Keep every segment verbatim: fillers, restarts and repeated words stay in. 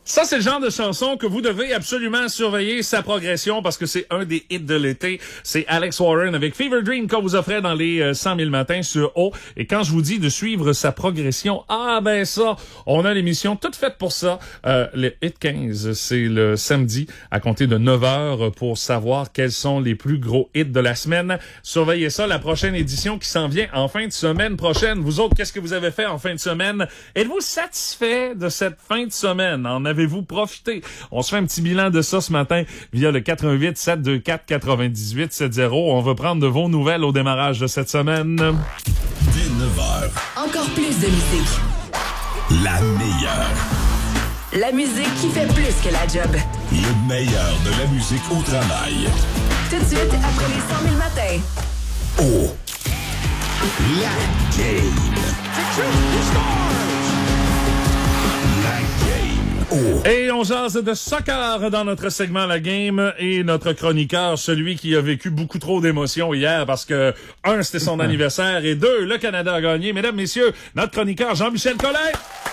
Ça, c'est le genre de chanson que vous devez absolument surveiller sa progression parce que c'est un des hits de l'été. C'est Alex Warren avec Fever Dream qu'on vous offrait dans les euh, cent mille matins sur O. Et quand je vous dis de suivre sa progression, ah ben ça, on a l'émission toute faite pour ça. Euh, le Hit quinze, c'est le samedi à compter de neuf heures pour savoir quels sont les plus gros hits de la semaine. Surveillez ça, la prochaine édition qui s'en vient en fin de semaine prochaine. Vous autres, qu'est-ce que vous avez fait en fin de semaine? Êtes-vous satisfait de cette fin de semaine? En avez-vous profité? On se fait un petit bilan de ça ce matin via le quatre un huit sept deux quatre quatre-vingt-dix-huit soixante. On va prendre de vos nouvelles au démarrage de cette semaine. Dès neuf heures. Encore plus de musique. La meilleure. La musique qui fait plus que la job. Le meilleur de la musique au travail. Tout de suite après les cent mille matins. Oh. La game. La game. Oh. Et on jase de soccer dans notre segment La Game et notre chroniqueur, celui qui a vécu beaucoup trop d'émotions hier parce que, un, c'était son anniversaire et deux, le Canada a gagné. Mesdames, messieurs, notre chroniqueur Jean-Michel Collet.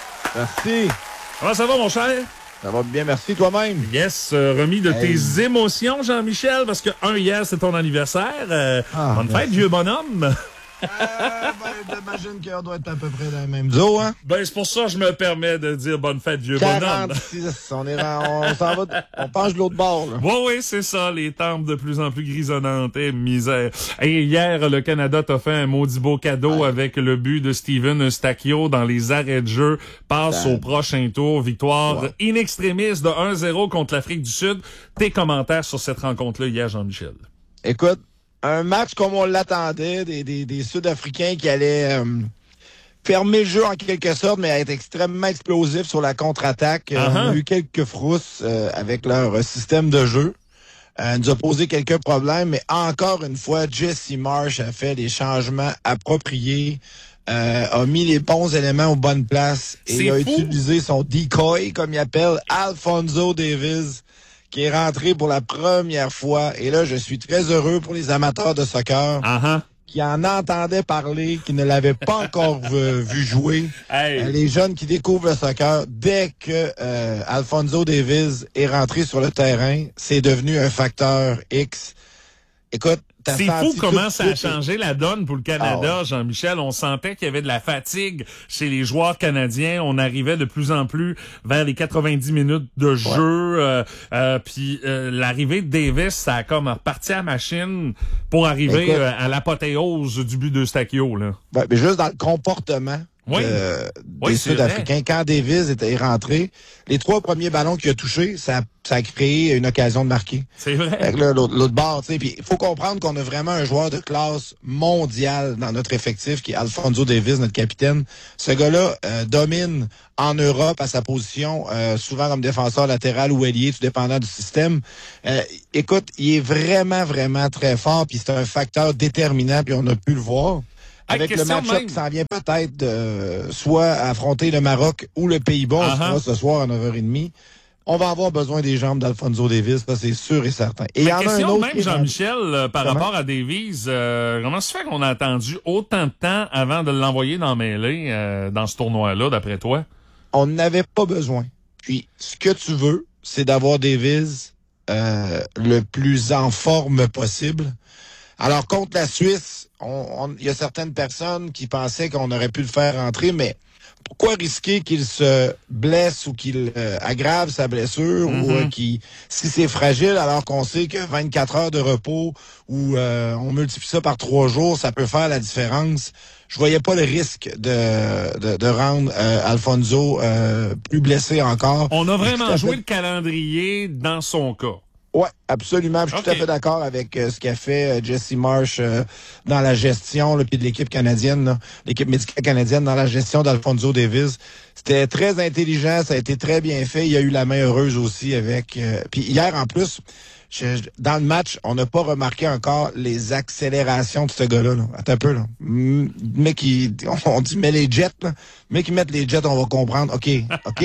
Merci. Comment ça va, mon cher? Ça va bien, merci toi-même. Yes, euh, remis de Hey. tes émotions, Jean-Michel, parce que, un, hier, c'est ton anniversaire. Euh, Ah, bonne merci. fête, vieux bonhomme. Euh, ben, j'imagine qu'on doit être à peu près dans la même zoo, hein? Ben, c'est pour ça que je me permets de dire bonne fête, vieux bonhomme. quarante-six, on est en- on s'en va, on penche de l'autre bord, là. Oui, oui, c'est ça, les tempes de plus en plus grisonnantes, et misère. Et hier, le Canada t'a fait un maudit beau cadeau Ouais. avec le but de Steven Eustachio dans les arrêts de jeu, passe Ouais. au prochain tour, victoire Ouais. in extremis de un zéro contre l'Afrique du Sud. Tes commentaires sur cette rencontre-là hier, Jean-Michel? Écoute, un match comme on l'attendait, des, des, des Sud-Africains qui allaient euh, fermer le jeu en quelque sorte, mais être extrêmement explosifs sur la contre-attaque. Euh, Uh-huh. On a eu quelques frousses euh, avec leur euh, système de jeu. Euh, nous a posé quelques problèmes, mais encore une fois, Jesse Marsh a fait les changements appropriés, euh, a mis les bons éléments aux bonnes places et C'est il a fou. utilisé son decoy, comme il appelle, Alphonso Davies, qui est rentré pour la première fois. Et là, je suis très heureux pour les amateurs de soccer Ah ah. qui en entendaient parler, qui ne l'avaient pas encore vu, vu jouer. Hey. Euh, les jeunes qui découvrent le soccer, dès que euh, Alphonso Davies est rentré sur le terrain, c'est devenu un facteur X. Écoute, t'as C'est senti fou tout comment de ça a suite- changé la donne pour le Canada, Ah ouais. Jean-Michel. On sentait qu'il y avait de la fatigue chez les joueurs canadiens. On arrivait de plus en plus vers les quatre-vingt-dix minutes de jeu. Euh, euh, Puis euh, l'arrivée de Davis, ça a comme reparti à la machine pour arriver Écoute. euh, à l'apothéose du but de Stachio, là. Ouais, mais juste dans le comportement Oui. de- Oui, des c'est Sud-Africains. Quand Davies était rentré, les trois premiers ballons qu'il a touchés, ça, ça a créé une occasion de marquer. C'est vrai. Fait que là, l'autre, l'autre bord, tu sais, puis il faut comprendre qu'on a vraiment un joueur de classe mondiale dans notre effectif, qui est Alphonso Davies, notre capitaine. Ce gars-là euh, domine en Europe à sa position, euh, souvent comme défenseur latéral ou ailier, tout dépendant du système. Euh, écoute, il est vraiment, vraiment très fort, puis c'est un facteur déterminant, puis on a pu le voir. Hey, Avec le question match-up même. qui s'en vient peut-être de soit affronter le Maroc ou le Pays-Bas, on se Uh-huh. fera ce soir à neuf heures trente. On va avoir besoin des jambes d'Alphonso Davies, ça c'est sûr et certain. Et il y en a un Question autre même, qui est rendu- Jean-Michel, euh, par Comment? rapport à Davies, euh, comment se fait qu'on a attendu autant de temps avant de l'envoyer dans mêlée euh, dans ce tournoi-là, d'après toi? On n'avait pas besoin. Puis, ce que tu veux, c'est d'avoir Davies euh, le plus en forme possible. Alors, contre la Suisse, on- on- il y a certaines personnes qui pensaient qu'on aurait pu le faire rentrer, mais pourquoi risquer qu'il se blesse ou qu'il euh, aggrave sa blessure Mhm. ou euh, qu'il, si c'est fragile, alors qu'on sait que vingt-quatre heures de repos ou euh, on multiplie ça par trois jours, ça peut faire la différence. Je voyais pas le risque de, de, de rendre euh, Alfonso euh, plus blessé encore. On a Je suis tout vraiment à joué fait- le calendrier dans son cas. Ouais, absolument. Je suis tout à Ok. fait d'accord avec euh, ce qu'a fait euh, Jesse Marsh euh, dans la gestion, là, puis de l'équipe canadienne, là, l'équipe médicale canadienne dans la gestion d'Alphonso Davies. C'était très intelligent, ça a été très bien fait. Il y a eu la main heureuse aussi avec. euh, puis hier en plus, je- je- dans le match, on n'a pas remarqué encore les accélérations de ce gars-là. Là. Attends un peu là. Mm, Mec, il, on dit mais les jets, là. Mec, qui mettent les jets, on va comprendre. Ok, ok,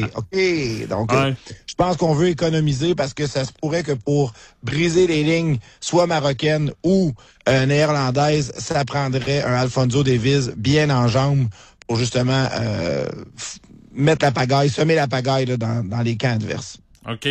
ok. Donc. euh, Ouais. je pense qu'on veut économiser parce que ça se pourrait que pour briser les lignes, soit marocaines ou euh, néerlandaises, ça prendrait un Alphonso Davies bien en jambes pour justement euh, f- mettre la pagaille, semer la pagaille là, dans, dans les camps adverses. OK.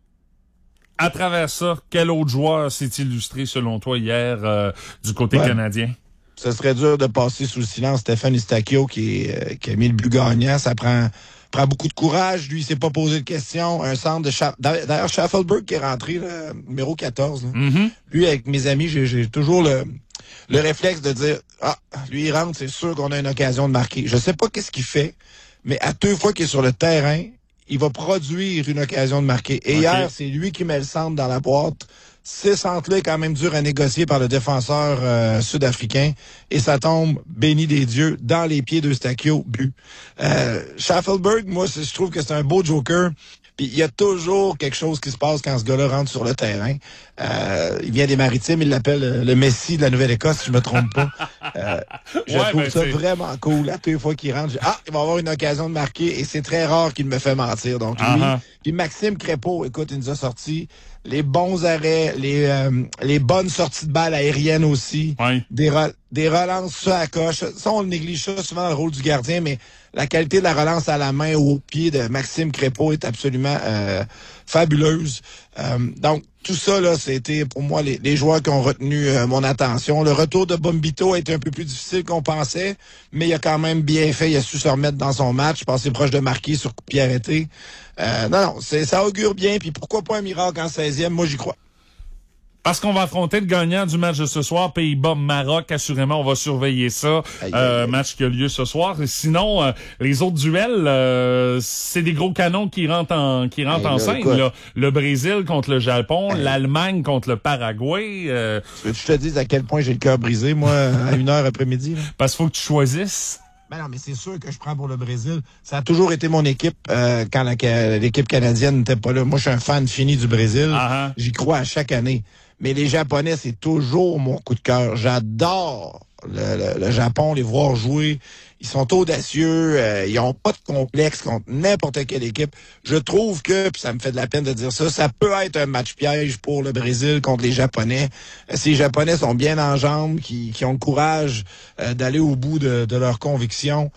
À travers ça, quel autre joueur s'est illustré, selon toi, hier, euh, du côté Ouais. canadien? Ce serait dur de passer sous le silence Stéphane Eustáquio qui, est, euh, qui a mis le but gagnant. Ça prend, prend beaucoup de courage. Lui, il s'est pas posé de questions. Un centre de... Scha- D'ailleurs, Schaffelberg qui est rentré, là, numéro quatorze. Là. Mm-hmm. Lui, avec mes amis, j'ai, j'ai toujours le, le réflexe de dire « Ah, lui, il rentre, c'est sûr qu'on a une occasion de marquer. » Je sais pas qu'est-ce qu'il fait, mais à deux fois qu'il est sur le terrain, il va produire une occasion de marquer. Et okay. hier, c'est lui qui met le centre dans la boîte. Ce centre-là est quand même dur à négocier par le défenseur euh, sud-africain. Et ça tombe, béni des dieux, dans les pieds d'Eustáquio, but. Euh, Schaffelberg, moi, je trouve que c'est un beau joker. Puis il y a toujours quelque chose qui se passe quand ce gars-là rentre sur le terrain. Euh, il vient des Maritimes, il l'appelle le Messi de la Nouvelle-Écosse, si je me trompe pas. Euh, je ouais, trouve ben ça c'est... vraiment cool. À toutes les fois qu'il rentre, je dis, ah, il va avoir une occasion de marquer. Et c'est très rare qu'il me fait mentir. Donc lui, uh-huh. Puis Maxime Crépeau, écoute, il nous a sorti les bons arrêts, les euh, les bonnes sorties de balles aériennes aussi. Ouais. Des, re- des relances ça à coche. Ça, on le néglige ça souvent dans le rôle du gardien, mais la qualité de la relance à la main ou au pied de Maxime Crépeau est absolument euh, fabuleuse. Euh, donc, tout ça, là, c'était pour moi les, les joueurs qui ont retenu euh, mon attention. Le retour de Bombito a été un peu plus difficile qu'on pensait, mais il a quand même bien fait. Il a su se remettre dans son match. Je pensais proche de marquer sur coup de pied arrêté. Euh, non, non, c'est, ça augure bien. Puis pourquoi pas un miracle en seizième? Moi, j'y crois. Parce qu'on va affronter le gagnant du match de ce soir, Pays-Bas-Maroc, assurément, on va surveiller ça. Aïe, Euh, aïe, aïe. match qui a lieu ce soir. Et sinon, euh, les autres duels, euh, c'est des gros canons qui rentrent en qui rentrent Hey, en là, scène. écoute. Là. Le Brésil contre le Japon, Hey. l'Allemagne contre le Paraguay. Euh, Tu veux que je te dise à quel point j'ai le cœur brisé, moi, à une heure après-midi? Là? parce qu'il faut que tu choisisses. Ben non, mais c'est sûr que je prends pour le Brésil. Ça a toujours été mon équipe euh, quand la, l'équipe canadienne n'était pas là. Moi, je suis un fan fini du Brésil. Ah, ah. J'y crois à chaque année. Mais les Japonais, c'est toujours mon coup de cœur. J'adore le, le, le Japon, les voir jouer. Ils sont audacieux. Euh, ils ont pas de complexe contre n'importe quelle équipe. Je trouve que, puis ça me fait de la peine de dire ça, ça peut être un match piège pour le Brésil contre les Japonais. Euh, si les Japonais sont bien en jambes, qui, qui ont le courage euh, d'aller au bout de, de leurs convictions,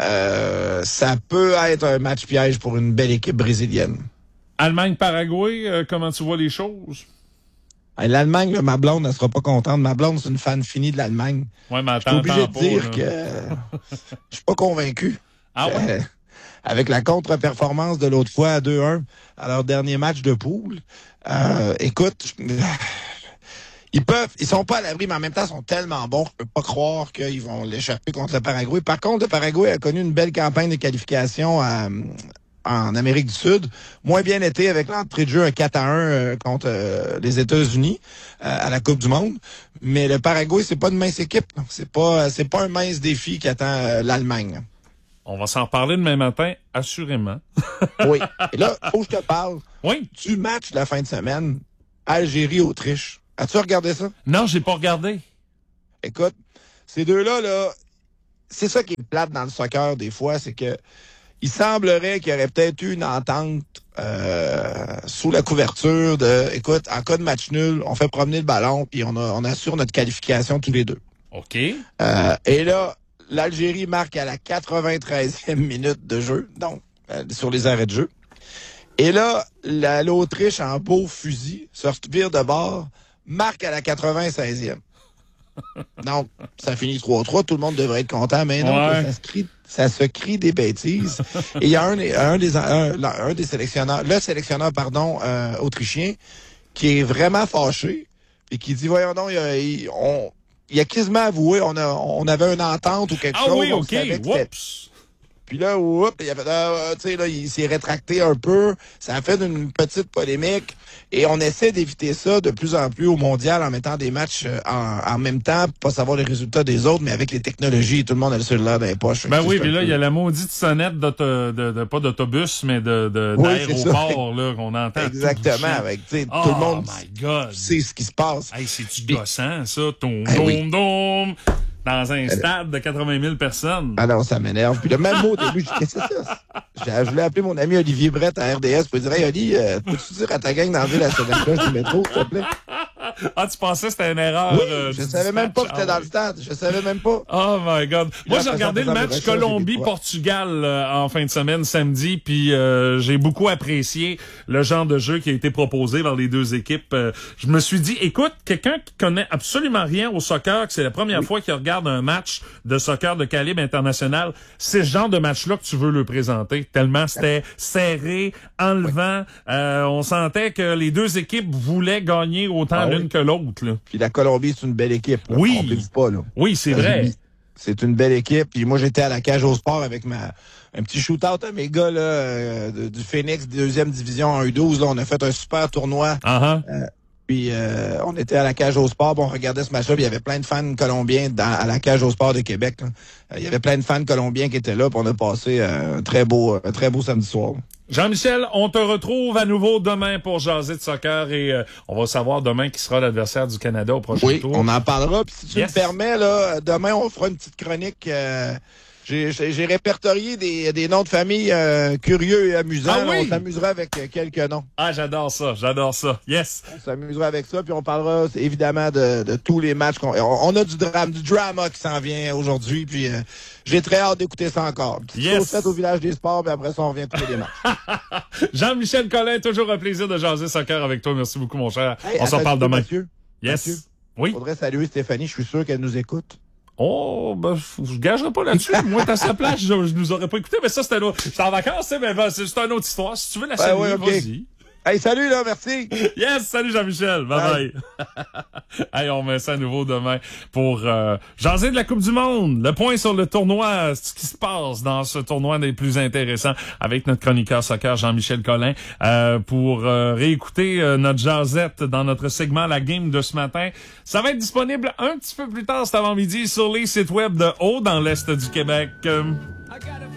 euh, ça peut être un match piège pour une belle équipe brésilienne. Allemagne-Paraguay, euh, comment tu vois les choses? L'Allemagne, là, ma blonde, elle sera pas contente. Ma blonde, c'est une fan finie de l'Allemagne. Ouais, mais Je suis attends, obligé de attends dire pas, que là. euh, je suis pas convaincu. Ah ouais? Euh, avec la contre-performance de l'autre fois à deux un à leur dernier match de poule. Euh, écoute, je- ils peuvent, ils sont pas à l'abri, mais en même temps, ils sont tellement bons que je peux pas croire qu'ils vont l'échapper contre le Paraguay. Par contre, le Paraguay a connu une belle campagne de qualification à, en Amérique du Sud. Moins bien été avec l'entrée de jeu un quatre à un euh, contre euh, les États-Unis euh, à la Coupe du Monde. Mais le Paraguay, c'est pas une mince équipe. là. C'est pas, c'est pas un mince défi qui attend euh, l'Allemagne. On va s'en reparler demain matin, assurément. Oui. Et là, faut que je te parle Oui? du match de la fin de semaine. Algérie-Autriche. As-tu regardé ça? Non, j'ai pas regardé. Écoute, ces deux-là, là, c'est ça qui est plate dans le soccer des fois, c'est que il semblerait qu'il y aurait peut-être eu une entente euh, sous la couverture de, écoute, en cas de match nul, on fait promener le ballon puis on, a, on assure notre qualification tous les deux. OK. Euh, et là, l'Algérie marque à la quatre-vingt-treizième minute de jeu, donc euh, sur les arrêts de jeu. Et là, la, l'Autriche, en beau fusil, se vire de bord, marque à la quatre-vingt-seizième. Donc, ça finit trois trois, tout le monde devrait être content, mais non, Ouais. ça, se crie, ça se crie des bêtises. Et il y a un, un, des, un, un des sélectionneurs, le sélectionneur, pardon, euh, autrichien, qui est vraiment fâché, et qui dit, voyons donc, il, a, il, on, il a quasiment avoué, on, a, on avait une entente ou quelque Ah chose. oui, on OK. savait que c'était- Oups. Puis là, oups, il, a fait, euh, tu sais, là, il s'est rétracté un peu. Ça a fait une petite polémique. Et on essaie d'éviter ça de plus en plus au mondial en mettant des matchs euh, en, en même temps, pour pas savoir les résultats des autres, mais avec les technologies, tout le monde a le cellulaire dans les poches. Ben Fait que oui, c'est puis un là, peu- il y a la maudite sonnette d'auto, de, de, pas d'autobus, mais de, de, Oui, c'est d'aéroport, là, qu'on entend. Exactement. tout le champ. Avec, tu sais, Oh tout le monde my God. sait ce qui se passe. Hey, c'est-tu Puis- gossant, ça? Tom, Eh tom, oui. tom, dans un stade de quatre-vingt mille personnes. Ah non, ça m'énerve. Puis le même mot au début, je dis, qu'est-ce que c'est ça? J'ai- Je voulais appeler mon ami Olivier Brett à R D S pour lui dire, hey, Oli, euh, peux-tu dire à ta gang d'enlever la sonnette cloche du métro, s'il te plaît? Ah, tu pensais que c'était une erreur? Oui, euh, je du savais même pas que dispatch? c'était Ah, dans oui. le stade. Je savais même pas. Oh my God. Moi, j'ai après regardé ça, le ça, match ça, j'ai des Colombie-Portugal euh, en fin de semaine, samedi, puis euh, j'ai beaucoup apprécié le genre de jeu qui a été proposé par les deux équipes. Euh, je me suis dit, écoute, quelqu'un qui connaît absolument rien au soccer, que c'est la première Oui. fois qu'il regarde un match de soccer de calibre international, c'est ce genre de match-là que tu veux le présenter, tellement c'était serré, enlevant. Euh, on sentait que les deux équipes voulaient gagner autant Ah l'une oui. que l'autre. Là. Puis la Colombie, c'est une belle équipe. Là. Oui. Trompez-vous pas, là. Oui, c'est vrai. C'est une belle équipe. Puis moi, j'étais à la cage au sport avec ma un petit shootout à mes gars là, euh, de- du Phoenix, deuxième division en U douze. Là. On a fait un super tournoi. Ah Euh, puis euh, on était à la cage au sport, puis on regardait ce match-là, puis il y avait plein de fans colombiens dans, à la cage au sport de Québec. là. Euh, Il y avait plein de fans colombiens qui étaient là, puis on a passé euh, un très beau, un très beau samedi soir. là. Jean-Michel, on te retrouve à nouveau demain pour jaser de soccer et euh, on va savoir demain qui sera l'adversaire du Canada au prochain Oui, tour. on en parlera. Puis si tu Yes. me permets, là, demain, on fera une petite chronique. euh, j'ai, j'ai j'ai répertorié des, des noms de famille euh, curieux et amusants. Ah oui? Là. On s'amusera avec euh, quelques noms. Ah, j'adore ça, j'adore ça. Yes. On s'amusera avec ça, puis on parlera c'est évidemment de, de tous les matchs. qu'on on, on a du drame, du drama qui s'en vient aujourd'hui, puis euh, j'ai très hâte d'écouter ça encore. Petite Yes. sauce faite au village des sports, puis après ça, on revient écouter les matchs. Jean-Michel Collin, toujours un plaisir de jaser soccer avec toi. Merci beaucoup, mon cher. Hey, on s'en attends parle un petit peu, demain. Mathieu. Yes. Mathieu. Oui. Faudrait saluer Stéphanie, je suis sûr qu'elle nous écoute. Oh, ben, je gagerai pas là-dessus. Moi, t'as sa place, je, je nous aurais pas écouté, mais ça, c'était un autre. J'étais en vacances, tu sais, mais ben, c'est juste une autre histoire. Si tu veux la Ben saluer, ouais, ok. vas-y. Hey, salut là, merci. Yes, salut Jean-Michel. Bye bye. Hey, on met ça à nouveau demain pour euh, jaser de la Coupe du Monde. Le point sur le tournoi, ce qui se passe dans ce tournoi des plus intéressants avec notre chroniqueur soccer Jean-Michel Collin euh, pour euh, réécouter euh, notre jasette dans notre segment La Game de ce matin. Ça va être disponible un petit peu plus tard cet avant-midi sur les sites web de Haut dans l'Est du Québec. Euh,